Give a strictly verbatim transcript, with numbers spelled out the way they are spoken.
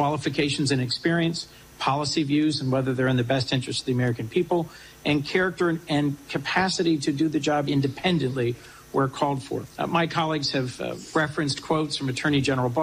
qualifications and experience, policy views and whether they're in the best interest of the American people, and character and capacity to do the job independently where called for. Uh, my colleagues have uh, referenced quotes from Attorney General Barr.